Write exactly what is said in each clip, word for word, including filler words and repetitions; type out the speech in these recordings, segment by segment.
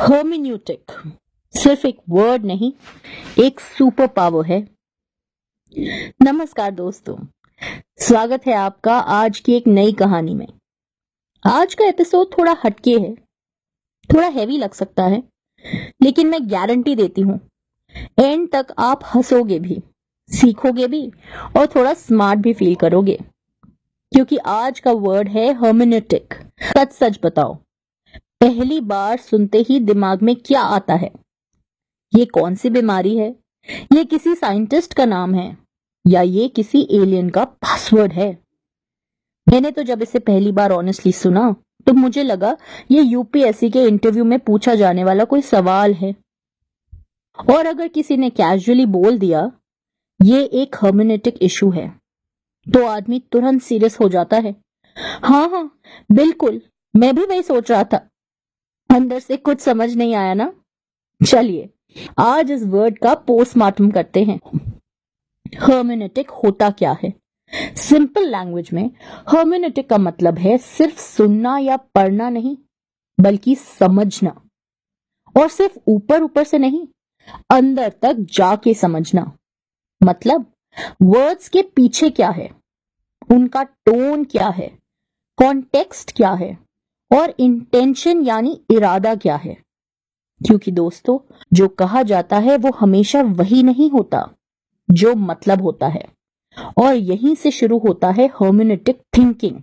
हर्मेन्यूटिक सिर्फ एक वर्ड नहीं, एक सुपर पावर है। नमस्कार दोस्तों, स्वागत है आपका आज की एक नई कहानी में। आज का एपिसोड थोड़ा हटके है, थोड़ा हैवी लग सकता है, लेकिन मैं गारंटी देती हूँ एंड तक आप हंसोगे भी, सीखोगे भी और थोड़ा स्मार्ट भी फील करोगे, क्योंकि आज का वर्ड है हर्मेन्यूटिक। सच सच बताओ, पहली बार सुनते ही दिमाग में क्या आता है? ये कौन सी बीमारी है? ये किसी साइंटिस्ट का नाम है या ये किसी एलियन का पासवर्ड है? मैंने तो जब इसे पहली बार ऑनेस्टली सुना तो मुझे लगा ये यूपीएससी के इंटरव्यू में पूछा जाने वाला कोई सवाल है। और अगर किसी ने कैजुअली बोल दिया ये एक हर्मेन्यूटिक इशू है, तो आदमी तुरंत सीरियस हो जाता है। हाँ हाँ बिल्कुल, मैं भी वही सोच रहा था। अंदर से कुछ समझ नहीं आया ना? चलिए आज इस वर्ड का पोस्टमार्टम करते हैं। हर्मेन्यूटिक होता क्या है? सिंपल लैंग्वेज में हर्मेन्यूटिक का मतलब है सिर्फ सुनना या पढ़ना नहीं, बल्कि समझना। और सिर्फ ऊपर ऊपर से नहीं, अंदर तक जाके समझना। मतलब वर्ड्स के पीछे क्या है, उनका टोन क्या है, कॉन्टेक्स्ट क्या है और इंटेंशन यानी इरादा क्या है। क्योंकि दोस्तों, जो कहा जाता है वो हमेशा वही नहीं होता जो मतलब होता है, और यहीं से शुरू होता है हर्मेन्यूटिक थिंकिंग।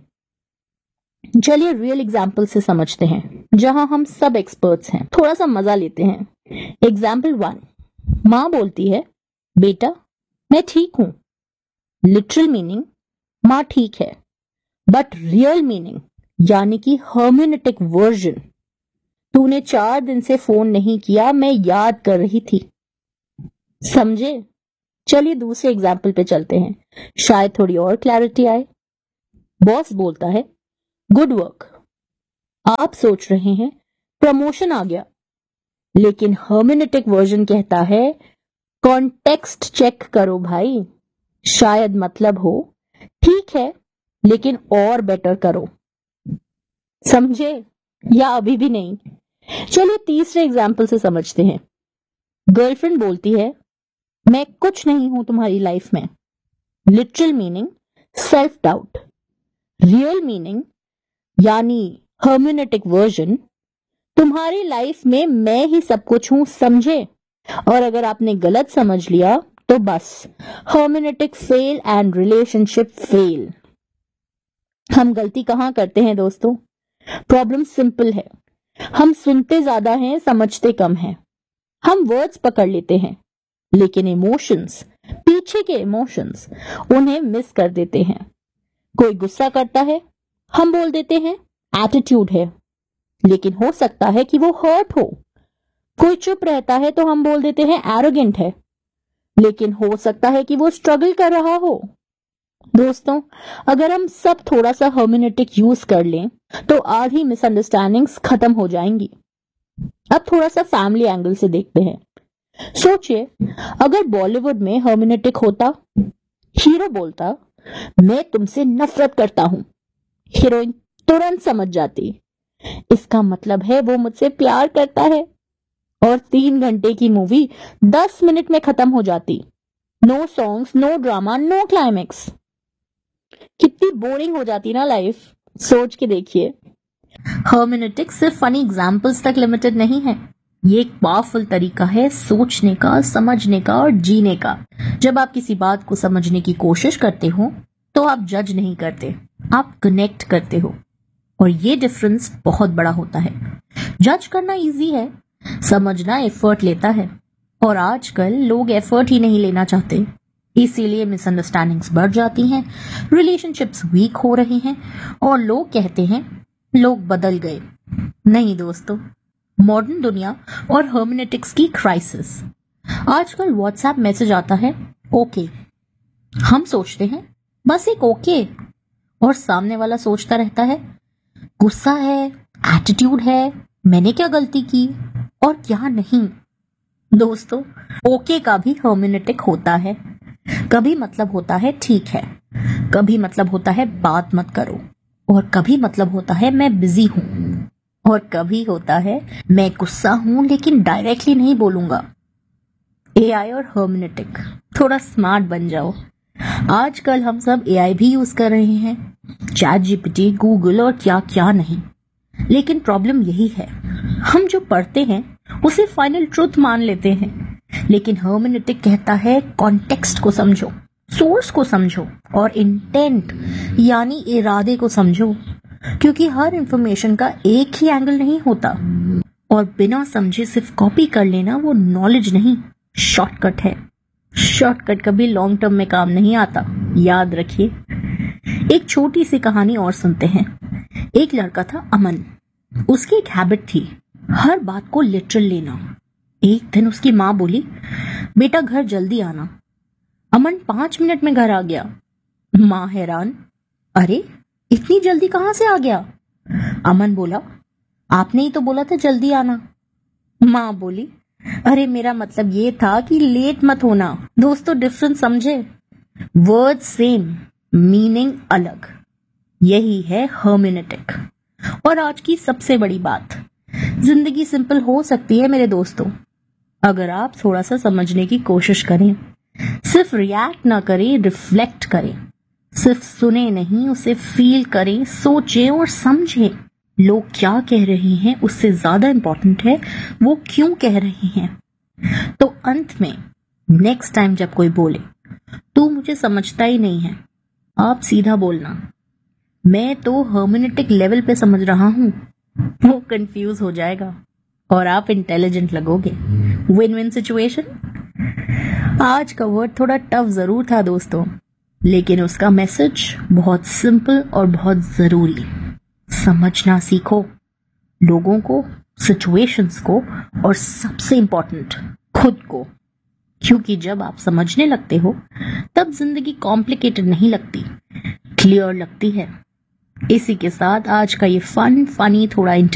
चलिए रियल एग्जाम्पल से समझते हैं, जहां हम सब एक्सपर्ट्स हैं। थोड़ा सा मजा लेते हैं। एग्जाम्पल वन, माँ बोलती है बेटा मैं ठीक हूं। लिटरल मीनिंग माँ ठीक है, बट रियल मीनिंग यानी कि हर्मेन्यूटिक वर्जन, तूने चार दिन से फोन नहीं किया, मैं याद कर रही थी। समझे? चलिए दूसरे एग्जाम्पल पे चलते हैं, शायद थोड़ी और क्लैरिटी आए। बॉस बोलता है गुड वर्क। आप सोच रहे हैं प्रमोशन आ गया, लेकिन हर्मेन्यूटिक वर्जन कहता है कॉन्टेक्स्ट चेक करो भाई, शायद मतलब हो ठीक है लेकिन और बेटर करो। समझे या अभी भी नहीं? चलिए तीसरे एग्जाम्पल से समझते हैं। गर्लफ्रेंड बोलती है मैं कुछ नहीं हूं तुम्हारी लाइफ में। Literal meaning self doubt. Real meaning यानी हर्मेन्यूटिक वर्जन, तुम्हारी लाइफ में मैं ही सब कुछ हूं। समझे? और अगर आपने गलत समझ लिया तो बस हर्मेन्यूटिक फेल एंड रिलेशनशिप फेल। हम गलती कहां करते हैं दोस्तों? प्रॉब्लम सिंपल है, हम सुनते ज्यादा हैं, समझते कम हैं। हम वर्ड्स पकड़ लेते हैं, लेकिन इमोशंस, पीछे के इमोशंस, उन्हें मिस कर देते हैं। कोई गुस्सा करता है, हम बोल देते हैं एटीट्यूड है, लेकिन हो सकता है कि वो हर्ट हो। कोई चुप रहता है तो हम बोल देते हैं एरोगेंट है, लेकिन हो सकता है कि वो स्ट्रगल कर रहा हो। दोस्तों, अगर हम सब थोड़ा सा हर्मेन्यूटिक यूज कर लें तो आधी मिसअंडरस्टैंडिंग्स खत्म हो जाएंगी। अब थोड़ा सा फैमिली एंगल से देखते हैं। सोचिए अगर बॉलीवुड में हर्मेन्यूटिक होता, हीरो बोलता मैं तुमसे नफरत करता हूं, हीरोइन तुरंत समझ जाती इसका मतलब है वो मुझसे प्यार करता है, और तीन घंटे की मूवी दस मिनट में खत्म हो जाती। No songs, no drama, no climax. कितनी बोरिंग हो जाती ना लाइफ, सोच के देखिए। हर्मेन्यूटिक सिर्फ फनी एग्जांपल्स तक लिमिटेड नहीं है, ये एक पावरफुल तरीका है सोचने का, समझने का और जीने का। जब आप किसी बात को समझने की कोशिश करते हो तो आप जज नहीं करते, आप कनेक्ट करते हो, और ये डिफरेंस बहुत बड़ा होता है। जज करना इजी है, समझना एफर्ट लेता है, और आजकल लोग एफर्ट ही नहीं लेना चाहते, इसीलिए मिसअंडरस्टैंडिंग्स बढ़ जाती हैं, रिलेशनशिप्स वीक हो रही हैं, और लोग कहते हैं लोग बदल गए। नहीं दोस्तों, मॉडर्न दुनिया और हर्मेन्यूटिक्स की क्राइसिस। आजकल व्हाट्सएप मैसेज आता है ओके, हम सोचते हैं बस एक ओके, और सामने वाला सोचता रहता है गुस्सा है, एटीट्यूड है, मैंने क्या गलती की और क्या नहीं। दोस्तों, ओके का भी हर्मेन्यूटिक होता है। कभी मतलब होता है ठीक है, कभी मतलब होता है बात मत करो, और कभी मतलब होता है मैं बिजी हूं। और कभी होता है मैं गुस्सा हूं लेकिन डायरेक्टली नहीं बोलूंगा। एआई और हर्मेनेटिक, थोड़ा स्मार्ट बन जाओ। आजकल हम सब एआई भी यूज कर रहे हैं, चैट जीपीटी, गूगल और क्या क्या नहीं। लेकिन प्रॉब्लम यही है, हम जो पढ़ते हैं उसे फाइनल ट्रूथ मान लेते हैं। लेकिन हर्मेनेटिक कहता है कॉन्टेक्स्ट को समझो, सोर्स को समझो और इंटेंट यानी इरादे को समझो, क्योंकि हर इंफॉर्मेशन का एक ही एंगल नहीं होता और बिना समझे सिर्फ कॉपी कर लेना वो नॉलेज नहीं, शॉर्टकट है। शॉर्टकट कभी लॉन्ग टर्म में काम नहीं आता, याद रखिए। एक छोटी सी कहानी और सुनते हैं। एक लड़का था अमन, उसकी एक हैबिट थी हर बात को लिटरल लेना। एक दिन उसकी माँ बोली, बेटा घर जल्दी आना। अमन पांच मिनट में घर आ गया। माँ हैरान, अरे इतनी जल्दी कहां से आ गया? अमन बोला, आपने ही तो बोला था जल्दी आना। माँ बोली, अरे मेरा मतलब ये था कि लेट मत होना। दोस्तों डिफरेंस समझे? वर्ड सेम, मीनिंग अलग। यही है हर्मेनेटिक। और आज की सबसे बड़ी बात, जिंदगी सिंपल हो सकती है मेरे दोस्तों, अगर आप थोड़ा सा समझने की कोशिश करें। सिर्फ रिएक्ट ना करें, रिफ्लेक्ट करें। सिर्फ सुने नहीं, उसे फील करें, सोचें और समझें। लोग क्या कह रहे हैं उससे ज्यादा इंपॉर्टेंट है वो क्यों कह रहे हैं। तो अंत में नेक्स्ट टाइम जब कोई बोले तू मुझे समझता ही नहीं है, आप सीधा बोलना, मैं तो हर्मेनेटिक लेवल पे समझ रहा हूं। वो कंफ्यूज हो जाएगा और आप इंटेलिजेंट लगोगे। Win win situation. आज का वर्ड थोड़ा टफ जरूर था दोस्तों, लेकिन उसका मैसेज बहुत सिंपल और बहुत जरूरी। समझना सीखो, लोगों को, सिचुएशंस को और सबसे इंपॉर्टेंट खुद को, क्योंकि जब आप समझने लगते हो तब जिंदगी कॉम्प्लिकेटेड नहीं लगती, क्लियर लगती है। इसी के साथ आज का ये फन फनी थोड़ा